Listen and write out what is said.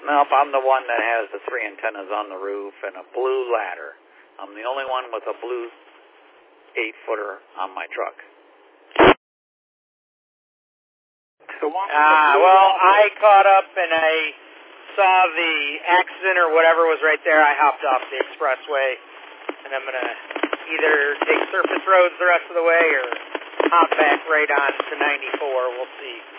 Nope, I'm the one that has the 3 antennas on the roof and a blue ladder. I'm the only one with a blue 8-footer on my truck. Well, I caught up and I saw the accident or whatever was right there. I hopped off the expressway, and I'm going to either take surface roads the rest of the way or hop back right on to 94. We'll see.